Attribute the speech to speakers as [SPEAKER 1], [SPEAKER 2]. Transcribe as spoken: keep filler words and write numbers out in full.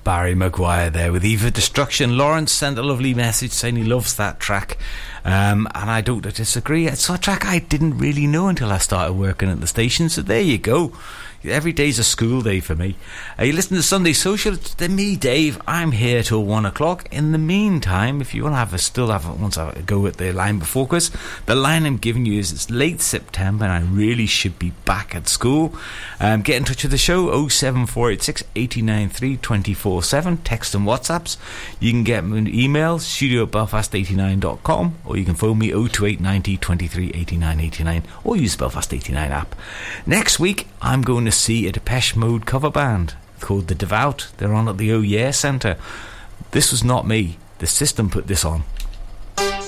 [SPEAKER 1] Barry Maguire there with Eva Destruction. Lawrence sent a lovely message saying he loves that track, um, and I don't disagree. It's a track I didn't really know until I started working at the station, so there you go. Every day's a school day for me. Uh, you listen to Sunday Social. It's me, Dave. I'm here till one o'clock. In the meantime, if you want to have a still have a, want to go at the line before quiz, the line I'm giving you is it's late September and I really should be back at school. Um, get in touch with the show oh seven four eight six, eight nine three, two four seven. Text and WhatsApps. You can get me an email studio at belfast eighty-nine dot com, or you can phone me oh two eight ninety, twenty-three, eighty-nine, eighty-nine, or use the Belfast eighty-nine app. Next week I'm going to see a Depeche Mode cover band called The Devout. They're on at the Oh Yeah Centre. This was not me. The system put this on.